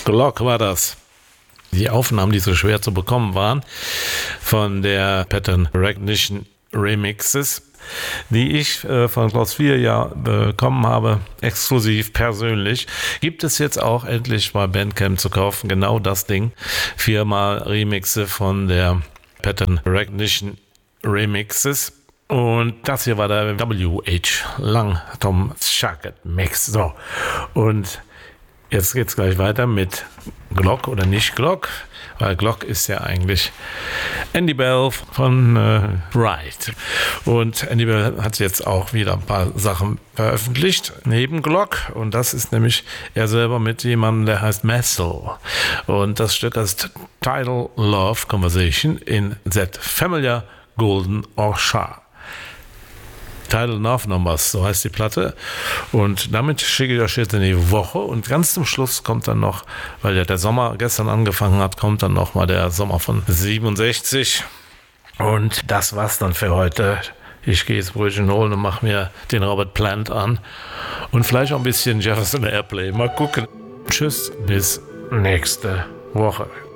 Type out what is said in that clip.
Glock war das. Die Aufnahmen, die so schwer zu bekommen waren, von der Pattern Recognition Remixes, die ich von Klaus 4 ja bekommen habe, exklusiv persönlich, gibt es jetzt auch endlich bei Bandcamp zu kaufen. Genau das Ding. 4-mal Remixe von der Pattern Recognition Remixes. Und das hier war der W.H. Lang Tom Schacket Mix. So. Und jetzt geht's gleich weiter mit Glock oder nicht Glock, weil Glock ist ja eigentlich Andy Bell von Ride. Und Andy Bell hat jetzt auch wieder ein paar Sachen veröffentlicht, neben Glock. Und das ist nämlich er selber mit jemandem, der heißt Messel. Und das Stück heißt Tidal Love Conversation in That Familiar Golden Orchard. Tidal Love Numbers, so heißt die Platte. Und damit schicke ich euch jetzt in die Woche. Und ganz zum Schluss kommt dann noch, weil ja der Sommer gestern angefangen hat, kommt dann noch mal der Sommer von 67. Und das war's dann für heute. Ich gehe jetzt ruhig holen und mache mir den Robert Plant an. Und vielleicht auch ein bisschen Jefferson Airplay. Mal gucken. Tschüss, bis nächste Woche.